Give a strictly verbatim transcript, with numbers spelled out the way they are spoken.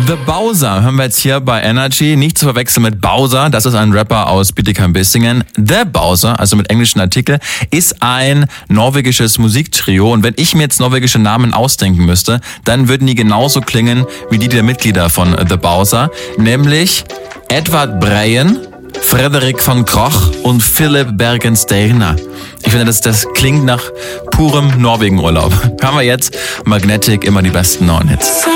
The Bowser hören wir jetzt hier bei Energy. Nicht zu verwechseln mit Bowser, das ist ein Rapper aus Bietigheim-Bissingen. The Bowser, also mit englischen Artikel, ist ein norwegisches Musiktrio. Und wenn ich mir jetzt norwegische Namen ausdenken müsste, dann würden die genauso klingen wie die der Mitglieder von The Bowser. Nämlich Edvard Breien, Frederik van Kroch und Philip Bergensteiner. Ich finde, das, das klingt nach purem Norwegen-Urlaub. Hören wir jetzt Magnetic, immer die besten neuen Hits.